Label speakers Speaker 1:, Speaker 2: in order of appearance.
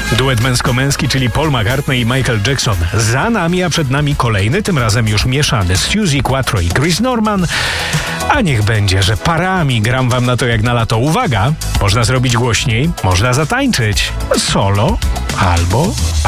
Speaker 1: Duet męsko-męski, czyli Paul McCartney i Michael Jackson. Za nami, a przed nami kolejny, tym razem już mieszany, z Suzy Quatro i Chris Norman. A niech będzie, że parami gram wam na to jak na lato. Uwaga, można zrobić głośniej, można zatańczyć. Solo albo